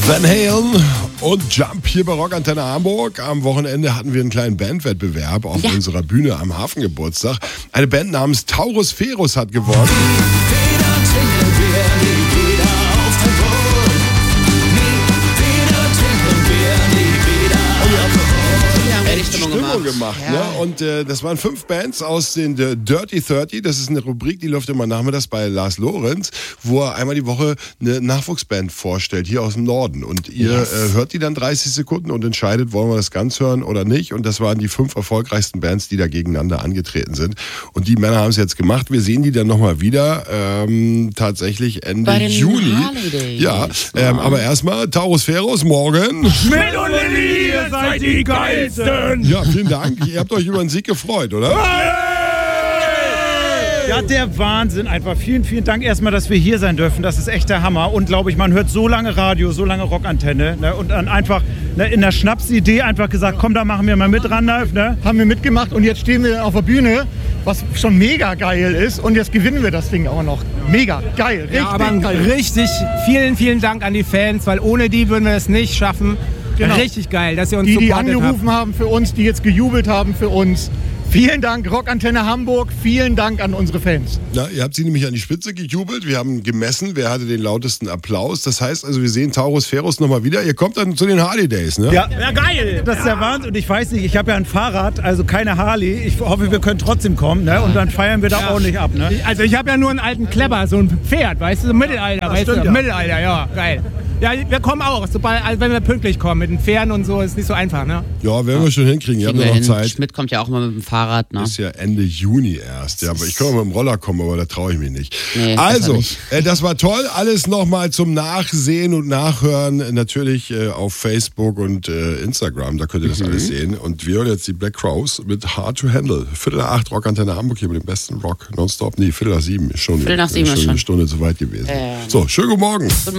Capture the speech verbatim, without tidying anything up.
Van Halen und Jump hier bei Rockantenne Hamburg. Am Wochenende hatten wir einen kleinen Bandwettbewerb auf ja. unserer Bühne am Hafengeburtstag. Eine Band namens Taurus Ferus hat gewonnen. Stimmung gemacht, ja. ne? Und äh, das waren fünf Bands aus den The Dirty dreißig. Das ist eine Rubrik, die läuft immer nachmittags bei Lars Lorenz, wo er einmal die Woche eine Nachwuchsband vorstellt, hier aus dem Norden. Und ihr yes. äh, hört die dann dreißig Sekunden und entscheidet, wollen wir das ganz hören oder nicht. Und das waren die fünf erfolgreichsten Bands, die da gegeneinander angetreten sind. Und die Männer haben es jetzt gemacht. Wir sehen die dann nochmal wieder, ähm, tatsächlich Ende bei den Juni. Holidays. Ja, ähm, aber erstmal Taurus Ferus, morgen. Schmidt und Lilly, ihr seid die Geilsten! Ja, vielen Dank. Ihr habt euch über den Sieg gefreut, oder? Ja, der Wahnsinn einfach. Vielen, vielen Dank erstmal, dass wir hier sein dürfen. Das ist echt der Hammer. Und glaube ich, man hört so lange Radio, so lange Rockantenne. Ne? Und dann einfach ne, in der Schnapsidee einfach gesagt, komm, da machen wir mal mit, Randalf. Ne? Haben wir mitgemacht und jetzt stehen wir auf der Bühne, was schon mega geil ist. Und jetzt gewinnen wir das Ding auch noch. Mega geil, richtig ja, aber geil. Richtig, vielen, vielen Dank an die Fans, weil ohne die würden wir es nicht schaffen. Genau. Richtig geil, dass ihr uns die, die supportet angerufen habt. haben für uns, die jetzt gejubelt haben für uns. Vielen Dank, Rockantenne Hamburg. Vielen Dank an unsere Fans. Ja, ihr habt sie nämlich an die Spitze gejubelt. Wir haben gemessen, wer hatte den lautesten Applaus. Das heißt also, wir sehen Taurus Ferus nochmal wieder. Ihr kommt dann zu den Harley Days, ne? Ja, ja geil. Das ist der Wahnsinn. Und ich weiß nicht, ich habe ja ein Fahrrad, also keine Harley. Ich hoffe, wir können trotzdem kommen, ne? Und dann feiern wir da ja. ordentlich ab, ne? Also ich habe ja nur einen alten Kleber, so ein Pferd, weißt du, so Mittelalter, das weißt stimmt, du? Ja. Mittelalter, ja, geil. Ja, wir kommen auch, sobald, also wenn wir pünktlich kommen, mit den Pferden und so, ist nicht so einfach, ne? Ja, werden wir schon hinkriegen, ihr habt ja noch Zeit. Schmidt kommt ja auch mal mit dem Fahrrad, ne? Ist ja Ende Juni erst, ja, aber ich kann auch mit dem Roller kommen, aber da traue ich mich nicht. Nee, also, nicht. Äh, das war toll, alles nochmal zum Nachsehen und Nachhören, natürlich äh, auf Facebook und äh, Instagram, da könnt ihr das mhm. alles sehen. Und wir hören jetzt die Black Crowes mit Hard to Handle. Viertel nach acht, Rockantenne Hamburg hier mit dem besten Rock, nonstop. Nee, Viertel nach sieben ist schon, Viertel nach sieben schon ist schon eine Stunde zu weit gewesen. Äh, so, schönen guten Morgen.